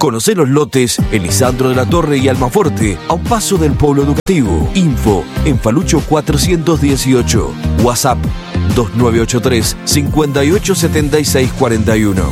Conocé los lotes en Lisandro de la Torre y Almafuerte, a un paso del Polo Educativo. Info en Falucho 418. WhatsApp 2983 587641.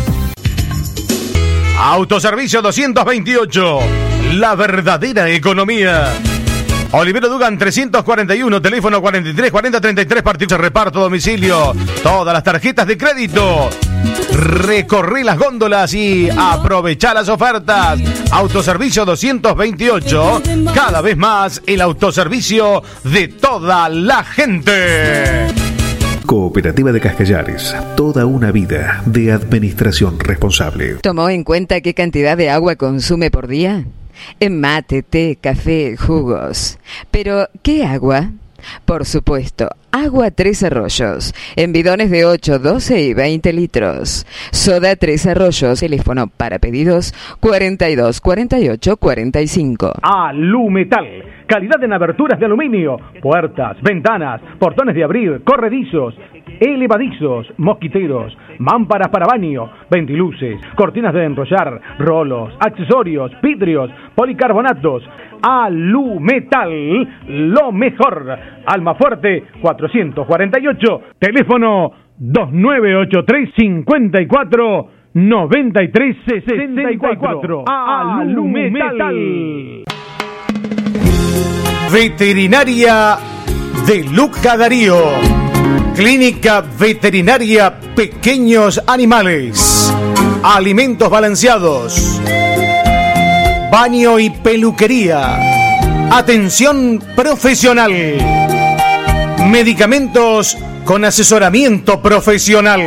Autoservicio 228. La verdadera economía. Olivero Dugan 341, teléfono 434033, partido de reparto a domicilio. Todas las tarjetas de crédito. Recorrí las góndolas y aprovechá las ofertas. Autoservicio 228, cada vez más el autoservicio de toda la gente. Cooperativa de Cascallares, toda una vida de administración responsable. ¿Tomó en cuenta qué cantidad de agua consume por día? En mate, té, café, jugos. ¿Pero qué agua? Por supuesto, agua Tres Arroyos, en bidones de 8, 12 y 20 litros. Soda Tres Arroyos, teléfono para pedidos 42 48 45. Alumetal, calidad en aberturas de aluminio, puertas, ventanas, portones de abrir, corredizos, elevadizos, mosquiteros, mámparas para baño, ventiluces, cortinas de enrollar, rolos, accesorios, vidrios, policarbonatos. Alumetal, lo mejor. Almafuerte 448, teléfono 2983 54 93 64. Alumetal. Veterinaria de Luca Darío. Clínica Veterinaria Pequeños Animales. Alimentos balanceados. Baño y peluquería. Atención profesional. Medicamentos con asesoramiento profesional.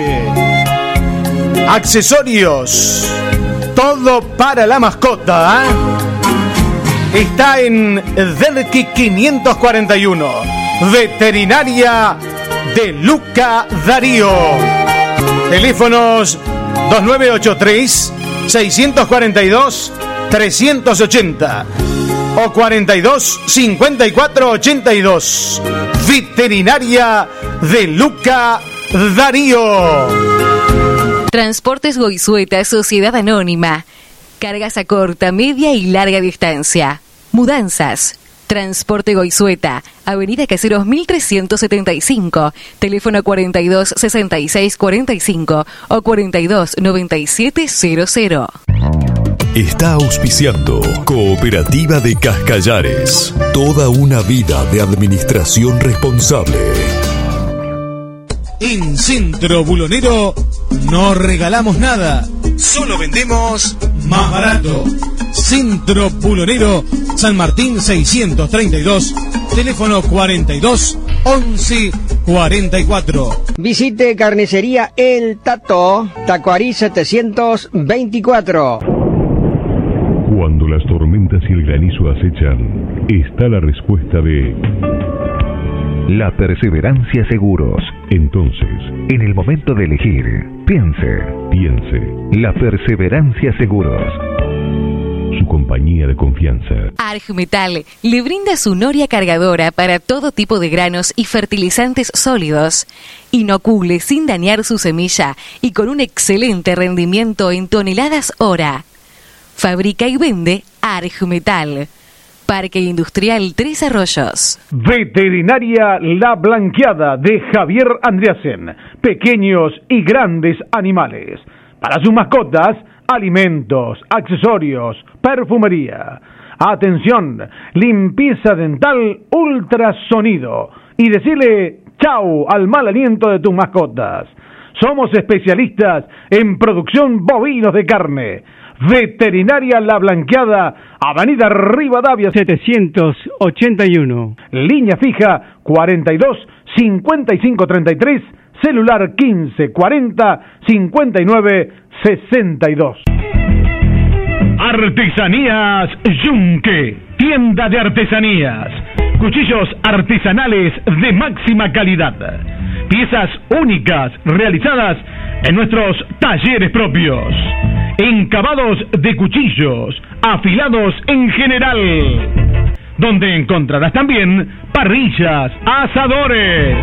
Accesorios. Todo para la mascota. Está en Delqui 541. Veterinaria de Luca Darío. Teléfonos 2983 642 380 o 42 54 82. Veterinaria de Luca Darío. Transportes Goizueta, Sociedad Anónima. Cargas a corta, media y larga distancia. Mudanzas. Transporte Goizueta, Avenida Caseros 1375, teléfono 42 66 45 o 42 97 00. Está auspiciando Cooperativa de Cascallares, toda una vida de administración responsable. En Centro Bulonero no regalamos nada, solo vendemos más barato. Centro Bulonero, San Martín 632, teléfono 42 11 44. Visite Carnicería El Tato, Tacuarí 724. Cuando las tormentas y el granizo acechan, está la respuesta de La Perseverancia Seguros. Entonces, en el momento de elegir, piense. La Perseverancia Seguros. Su compañía de confianza. Argmetal le brinda su noria cargadora para todo tipo de granos y fertilizantes sólidos. Inocule sin dañar su semilla y con un excelente rendimiento en toneladas hora. Fabrica y vende Argmetal. Parque Industrial Tres Arroyos. Veterinaria La Blanqueada de Javier Andreasen. Pequeños y grandes animales. Para sus mascotas, alimentos, accesorios, perfumería. Atención, limpieza dental, ultrasonido. Y decirle chau al mal aliento de tus mascotas. Somos especialistas en producción bovinos de carne. Veterinaria La Blanqueada, Avenida Rivadavia 781. Línea fija 42 55 33, celular 15 40 59 62. Artesanías Yunque, tienda de artesanías. Cuchillos artesanales de máxima calidad. Piezas únicas realizadas en nuestros talleres propios. Encabados de cuchillos, afilados en general. Donde encontrarás también parrillas, asadores,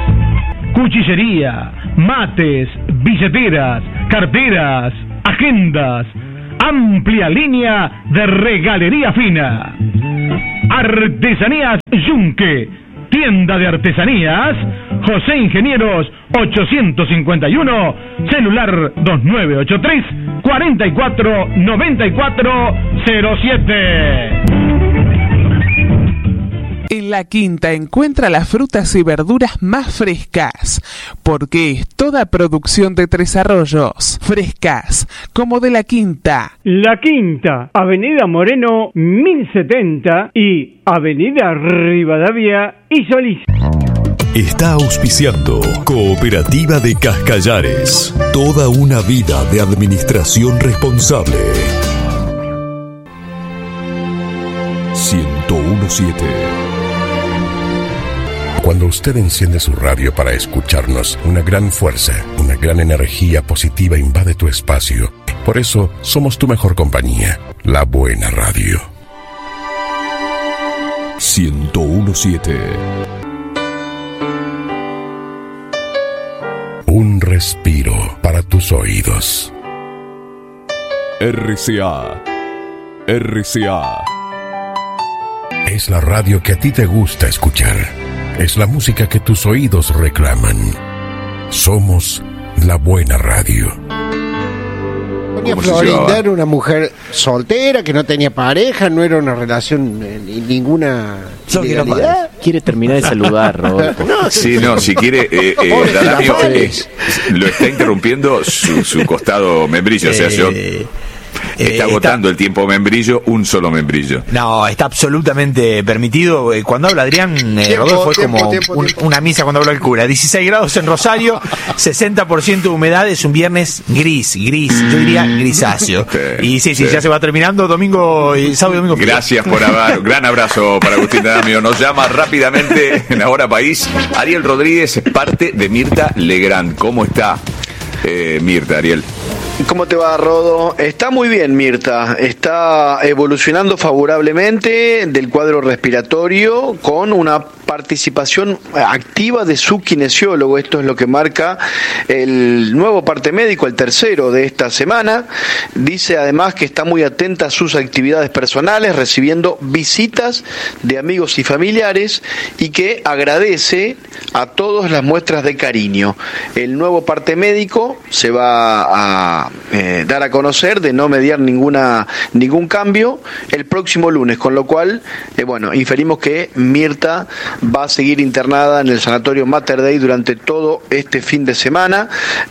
cuchillería, mates, billeteras, carteras, agendas, amplia línea de regalería fina. Artesanías Yunque, tienda de artesanías, José Ingenieros 851, celular 2983 449407. En La Quinta encuentra las frutas y verduras más frescas, porque es toda producción de Tres Arroyos, frescas, como de La Quinta. La Quinta, Avenida Moreno 1070 y Avenida Rivadavia y Solís. Está auspiciando Cooperativa de Cascallares. Toda una vida de administración responsable. 1017. Cuando usted enciende su radio para escucharnos, una gran fuerza, una gran energía positiva invade tu espacio. Por eso, somos tu mejor compañía, la buena radio. 1017. Un respiro para tus oídos. RCA. RCA. Es la radio que a ti te gusta escuchar. Es la música que tus oídos reclaman. Somos la buena radio. Doña Florinda era una mujer soltera, que no tenía pareja, no era una relación ninguna ilegalidad. Quiere terminar de saludar, Rodolfo. Si quiere, Danamio, lo está interrumpiendo su costado membrillo, o sea, yo... Está agotando el tiempo membrillo, un solo membrillo. No, está absolutamente permitido. Cuando habla Adrián, Rodolfo, es como una misa cuando habla el cura. 16 grados en Rosario, 60% de humedad, es un viernes gris, yo diría grisáceo. Y sí, ya se va terminando, domingo y sábado y domingo. Gracias por hablar, un gran abrazo para Agustín Danamio. Nos llama rápidamente en Ahora País Ariel Rodríguez, parte de Mirta Legrand. ¿Cómo está Mirta, Ariel? ¿Cómo te va, Rodo? Está muy bien, Mirta. Está evolucionando favorablemente del cuadro respiratorio con una participación activa de su kinesiólogo. Esto es lo que marca el nuevo parte médico, el tercero de esta semana. Dice además que está muy atenta a sus actividades personales, recibiendo visitas de amigos y familiares, y que agradece a todos las muestras de cariño. El nuevo parte médico se va a dar a conocer, de no mediar ningún cambio, el próximo lunes, con lo cual, inferimos que Mirta va a seguir internada en el sanatorio Mater Dei durante todo este fin de semana.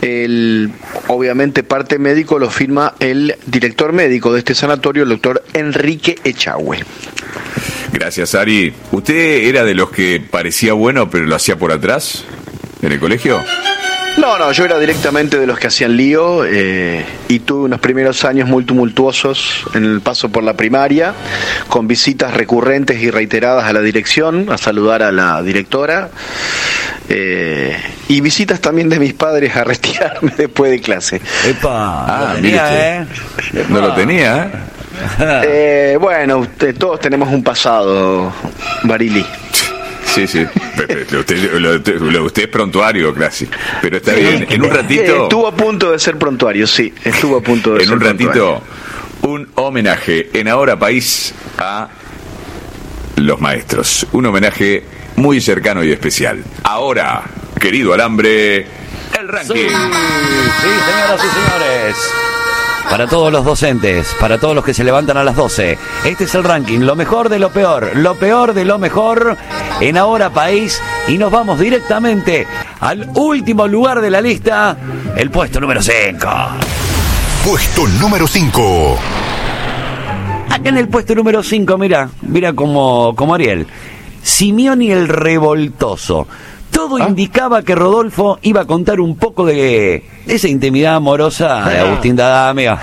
Obviamente parte médico lo firma el director médico de este sanatorio, el doctor Enrique Echagüe. Gracias, Ari. ¿Usted era de los que parecía bueno pero lo hacía por atrás en el colegio? No, yo era directamente de los que hacían lío, y tuve unos primeros años muy tumultuosos en el paso por la primaria, con visitas recurrentes y reiteradas a la dirección, a saludar a la directora, y visitas también de mis padres a retirarme después de clase. ¡Epa! No lo tenía, todos tenemos un pasado, Barili. Sí. Usted es prontuario, casi. Pero está bien. En un ratito. Estuvo a punto de ser prontuario, sí. Estuvo a punto de ser en un ratito, prontuario. Un homenaje en Ahora País a los maestros. Un homenaje muy cercano y especial. Ahora, querido Alambre, el ranking. Sí, señoras y señores. Para todos los docentes, para todos los que se levantan a las 12, este es el ranking, lo mejor de lo peor de lo mejor en Ahora País, y nos vamos directamente al último lugar de la lista, el puesto número 5. Puesto número 5. Acá en el puesto número 5, mira como Ariel, Simeoni el Revoltoso. Todo indicaba que Rodolfo iba a contar un poco de esa intimidad amorosa de Agustín Danamio.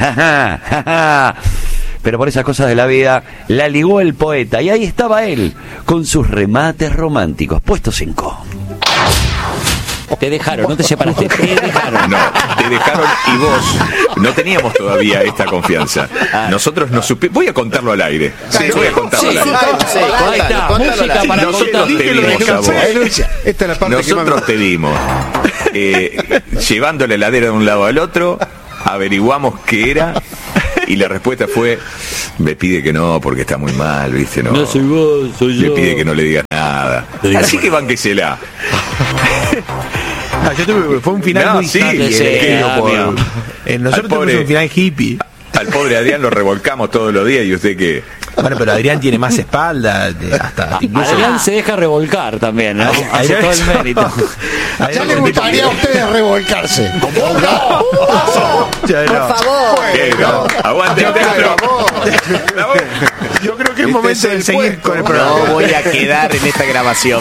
Pero por esas cosas de la vida la ligó el poeta, y ahí estaba él con sus remates románticos. Puesto 5. Te dejaron, no te separaste, te dejaron. No, te dejaron, y vos no teníamos todavía esta confianza. Nosotros no supimos. Voy a contarlo al aire. Sí, voy a contarlo al aire. Ahí está, música para nosotros te dimos a vos. Esta es la parte nosotros te dimos. Llevando la heladera de un lado al otro, averiguamos qué era. Y la respuesta fue, me pide que no, porque está muy mal, ¿viste? No soy vos, soy yo. Me pide que no le digas nada. Así que bánquesela. Fue un final muy nosotros tuvimos un final hippie. Al pobre Adrián lo revolcamos todos los días y usted que... Bueno, pero Adrián tiene más espalda, hasta incluso... Adrián se deja revolcar también, ¿no? Hace todo el mérito. Ya le gustaría a ustedes revolcarse. Por favor. Aguante, yo creo que es momento de seguir con el programa. No voy a quedar en esta grabación.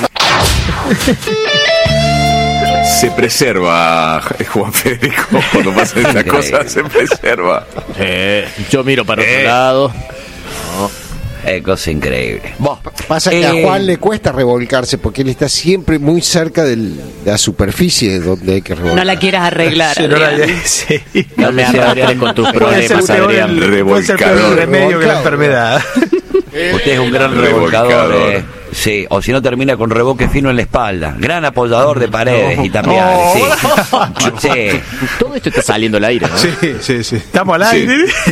Se preserva, Juan Federico, cuando pasan estas cosas, se preserva. Yo miro para otro lado. Cosa increíble. Pasa que a Juan le cuesta revolcarse porque él está siempre muy cerca de la superficie donde hay que revolcar. No la quieras arreglar. No me arrastres con tus problemas, Adrián. Puede ser peor el remedio que la enfermedad. Usted es un gran revolcador. Sí, o si no termina con revoque fino en la espalda. Gran apoyador de paredes y tapiales. Sí. Todo esto está saliendo al aire, ¿no? Sí. Estamos al aire.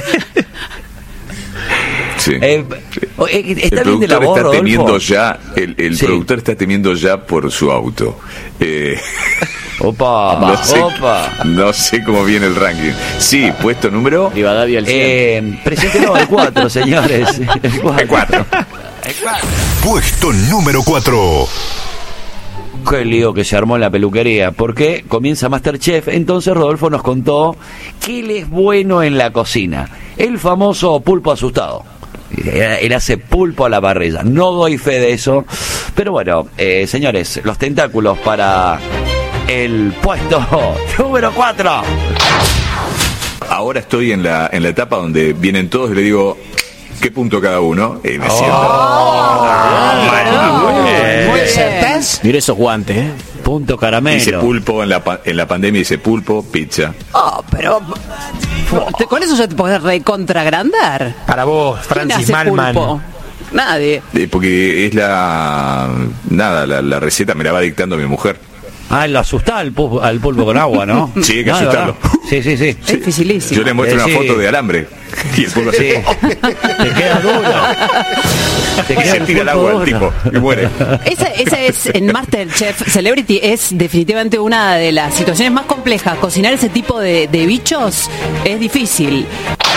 Sí. Está bien de la voz, está temiendo Rodolfo. ya, el productor está temiendo ya por su auto. Opa. No sé cómo viene el ranking. Sí, puesto número... Rivadavia al 100. Preséntelo el 4, señores. El 4. Puesto número 4. Qué lío que se armó en la peluquería, porque comienza MasterChef. Entonces Rodolfo nos contó que él es bueno en la cocina, el famoso pulpo asustado. Él hace pulpo a la parrilla. No doy fe de eso, pero bueno, señores, los tentáculos para el puesto número 4. Ahora estoy en la etapa donde vienen todos y le digo, ¿qué punto cada uno? Y me siento... Mira esos guantes, Punto caramelo. Dice pulpo, en la pandemia dice pulpo, pizza. Pero... ¿Con eso ya te podés recontragrandar? Para vos, Francis Malman. Pulpo? Nadie. Porque es la receta me la va dictando mi mujer. Lo asustá al pulpo con agua, ¿no? Sí, hay que asustarlo. Sí. Es dificilísimo. Yo le muestro una foto de alambre. Y el pulpo te queda duro. Se tira el agua el tipo y muere. Esa es, en MasterChef Celebrity, es definitivamente una de las situaciones más complejas. Cocinar ese tipo de bichos es difícil.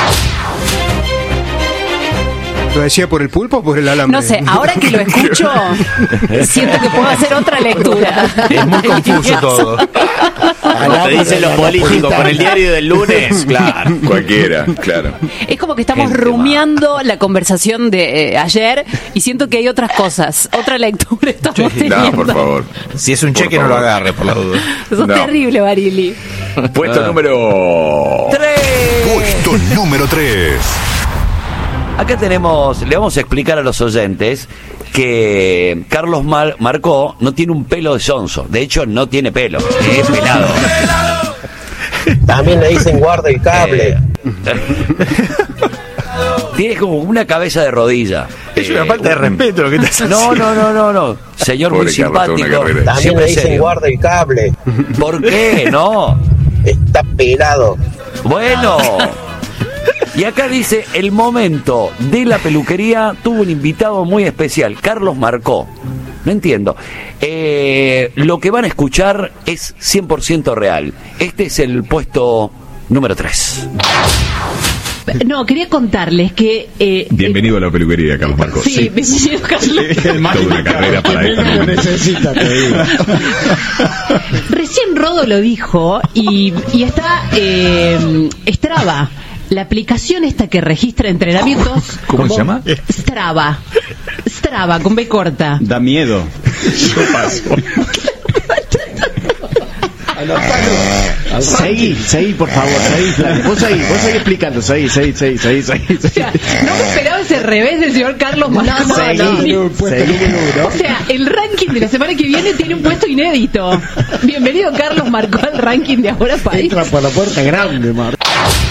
¿Lo decía por el pulpo o por el alambre? No sé, ahora que lo escucho, siento que puedo hacer otra lectura. Es muy confuso todo. Como te dicen los políticos con el diario del lunes, claro. Cualquiera, claro. Es como que estamos rumiando la conversación de ayer y siento que hay otras cosas, otra lectura estamos teniendo. No, por favor. Si es un cheque, no lo agarre, por la duda. Sos terrible, Barili. Puesto número 3. Puesto número 3. Acá tenemos, le vamos a explicar a los oyentes que Carlos Marcó no tiene un pelo de sonso. De hecho, no tiene pelo, es pelado. También le dicen guarda el cable. Tiene como una cabeza de rodilla. Es una falta de respeto lo que estás haciendo. No. Señor Pobre muy Carlos, simpático. También le dicen guarda el cable. ¿Por qué? No. Está pelado. Bueno. Y acá dice, el momento de la peluquería tuvo un invitado muy especial, Carlos Marcó. No entiendo. Lo que van a escuchar es 100% real. Este es el puesto número 3. No, quería contarles que... Bienvenido a la peluquería, Carlos Marcó. Sí, bienvenido, Carlos. Toda una carrera para esto. Necesita, te digo. Recién Rodo lo dijo y está Strava. La aplicación esta que registra entrenamientos. ¿Cómo se llama? Strava, con B corta. Da miedo. Yo paso. Seguí, por favor, seguí. Vos seguí explicando, seguí. O sea, no me esperaba ese revés del señor Carlos Marcó. No. O sea, el ranking de la semana que viene tiene un puesto inédito. Bienvenido Carlos Marcó al ranking de Ahora País. Entra por la puerta grande, Marco.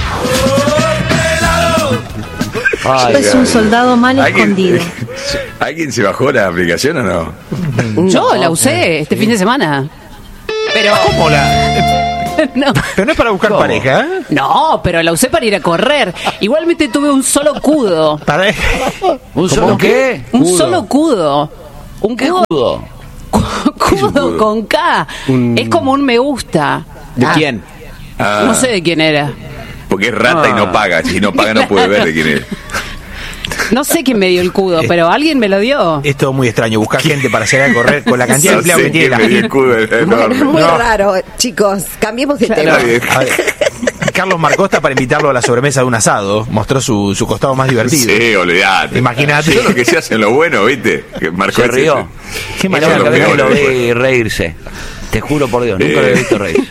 Es un soldado mal escondido. ¿Alguien se bajó la aplicación o no? Yo la usé este fin de semana. Pero ¿cómo la? No. Pero no es para buscar pareja, ¿eh? No, pero la usé para ir a correr. Igualmente tuve un solo cudo. ¿Un solo qué? Un solo cudo. Un cudo. Cudo con K. Es como un me gusta. ¿De quién? No sé de quién era. Porque es rata y no paga. Si no paga no puede ver de quién es. No sé quién me dio el cudo, pero alguien me lo dio. Es todo muy extraño, buscar gente para salir a correr con la cantidad de empleados que tiene la el cudo es enorme. Es muy raro, chicos. Cambiemos de tema. A ver, Carlos Marcó está para invitarlo a la sobremesa de un asado. Mostró su costado más divertido. Sí, olvidate. Imagínate. Eso es lo que se hace en lo bueno, ¿viste? Que Marcó se rió. Qué manera que vez lo vi reírse. Te juro por Dios, nunca lo he visto reír.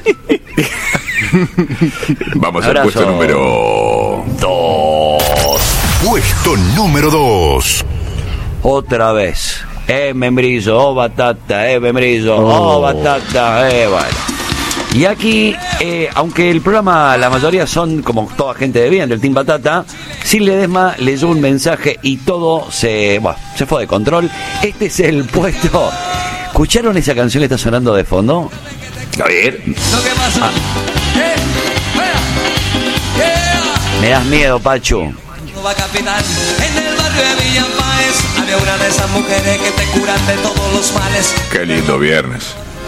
Vamos al puesto número 2. Puesto número 2. Otra vez. Membrillo, batata, membrillo, batata, bueno. Y aquí, aunque el programa, la mayoría son como toda gente de bien del Team Batata, Sin Ledesma leyó un mensaje y todo se fue de control. Este es el puesto. ¿Escucharon esa canción que está sonando de fondo? A ver. Me das miedo, Pachu. Va capitán en el barrio de Villa Páez. Había una de esas mujeres que te curan de todos los males. Qué lindo viernes.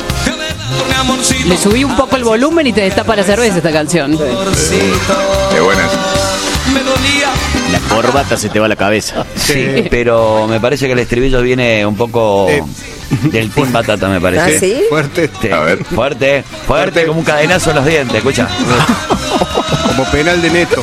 Le subí un poco el volumen y te destapa la cerveza esta canción. Qué buena. Me dolía. La corbata se te va a la cabeza. Sí, pero me parece que el estribillo viene un poco del Team Batata, me parece. ¿Ah, sí? Fuerte. Sí. A ver. Fuerte, como un cadenazo en los dientes, escucha. Como penal de Neto.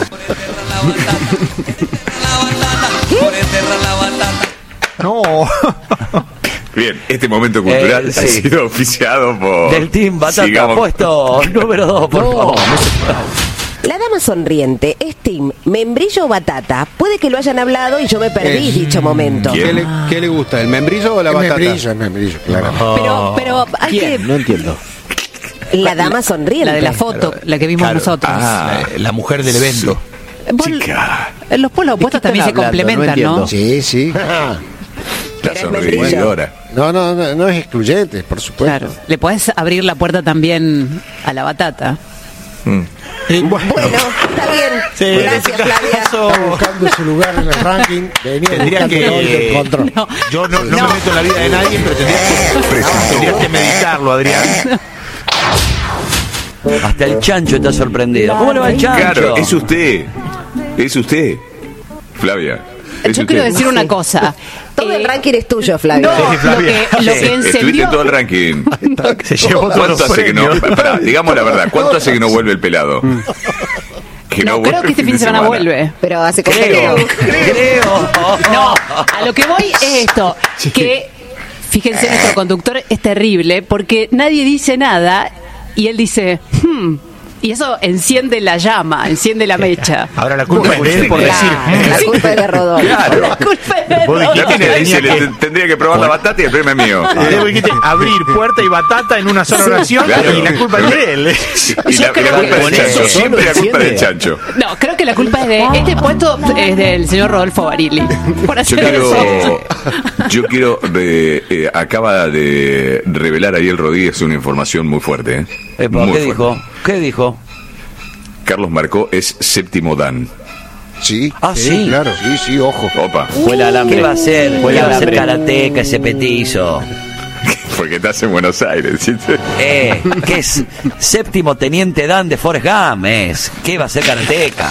No. Bien, este momento cultural ha sido oficiado por... Del Team Batata, Sigamos. puesto número 2, por favor. La dama sonriente es Team Membrillo o Batata. Puede que lo hayan hablado y yo me perdí dicho momento. ¿Qué le gusta? ¿El membrillo o la batata? El membrillo, claro. Pero hay que... No entiendo. La dama sonriente. La de la foto, la que vimos nosotros. La mujer del evento. Chica. Los polos opuestos también se complementan, ¿no? Sí, sí. La sonreidora. No es excluyente, por supuesto. Claro. Le podés abrir la puerta también a la batata. Bueno, está bien. Sí, gracias, Flavia. Está buscando su lugar en el ranking. Tendría que... Yo no me meto en la vida de nadie, pero tendrías que meditarlo, Adrián. Hasta el chancho está sorprendido. ¿Cómo le va el chancho? Claro, es usted, Flavia. Yo quiero decir una cosa. Todo el ranking es tuyo, Flavia. No, lo que Estuviste encendió... en todo el ranking. Se llevó todos los ¿Cuánto hace que no? premios. Pará, digamos la verdad. ¿Cuánto hace que no vuelve el pelado? Creo que este fin de semana vuelve. Pero hace Creo. No, a lo que voy es esto. Que, fíjense, nuestro conductor es terrible porque nadie dice nada y él dice... Y eso enciende la llama, enciende la mecha. Ahora la culpa es de él por decir. La culpa es de Rodolfo. Claro. La culpa es de Vos dijiste Rodolfo. Tendría que probar la batata y el premio es mío. Vos dijiste abrir puerta y batata en una sola oración, Claro. y la culpa es de él. Y la culpa es del chancho. Siempre la culpa es del chancho. No, creo que la culpa es de... Este puesto es del señor Rodolfo Barili. Por hacer eso. Yo quiero... acaba de revelar Ariel Rodríguez una información muy fuerte. Muy ¿Qué dijo? ¿Qué dijo? Carlos Marcó es séptimo Dan. Sí. Sí. Claro. Sí, ojo. Opa. Fue el alambre. ¿Qué va a hacer? Fue ¿Qué el va a hacer alambre. karateca ese petizo? Porque estás en Buenos Aires, ¿sí? ¿Qué es? Séptimo teniente Dan de Forrest Gump es. ¿Qué va a hacer karateca?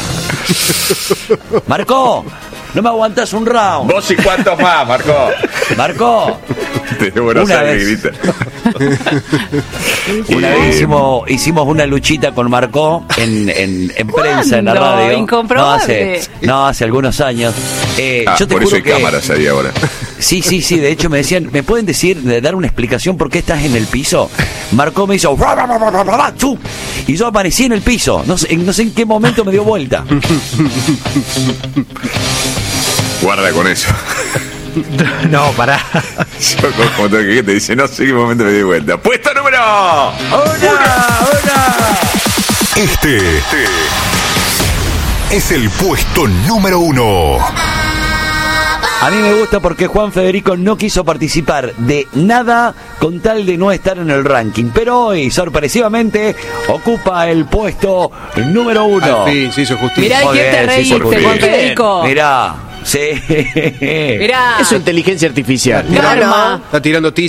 Marcó, no me aguantás un round. ¿Vos y cuántos más, Marcó. Desde Buenos Una Aires vez. grita. Una vez hicimos una luchita con Marcó en prensa, en la ¿Cuándo? radio. Incomprobable. No, hace algunos años. Yo te por juro eso hay que cámaras ahí ahora. Sí, de hecho me decían, ¿me pueden dar una explicación por qué estás en el piso? Marcó me hizo y yo aparecí en el piso. No sé en qué momento me dio vuelta. Guarda con eso. No, pará. Yo como todo el que te dice, no sé en qué momento me di vuelta. ¡Puesto número! ¡Una! Este es el puesto número 1. A mí me gusta porque Juan Federico no quiso participar de nada con tal de no estar en el ranking. Pero hoy, sorpresivamente, ocupa el puesto número 1. Al fin, se hizo justicia. Mirá de quién te reíste, Juan Federico. Mirá. Sí. Mirá. Es inteligencia artificial. Karma. Está tirando